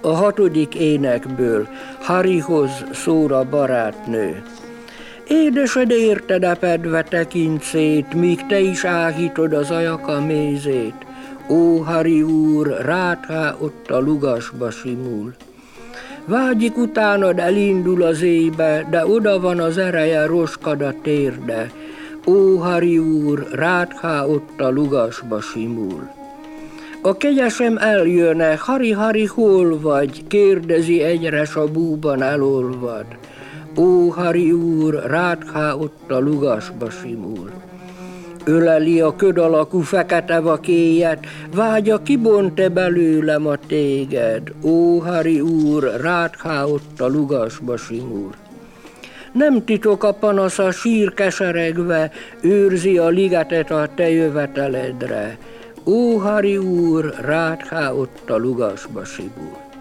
A 6. énekből Harihoz szól a barátnő. Édesed értedepedve tekincét, míg te is áhítod az ajaka mézét. Ó, Hari úr, ráthá ott a lugasba simul. Vágyik utánad elindul az éjbe, de oda van az ereje, roskad a térde. Ó, Hari úr, ráthá ott a lugasba simul. A kegyesem eljönne, Hari, hol vagy? Kérdezi egyres a búban elolvad. Ó, Hari úr, ráthá ott a lugasba simul. Öleli a köd alakú fekete vakéját, vágya kibont-e belőlem a téged. Ó, Hari úr, ráthá ott a lugasba simul. Nem titok a panasza, sír keseregve, őrzi a ligetet a te jöveteledre. Ó, Hari úr, ráthá ott a lugasba simul.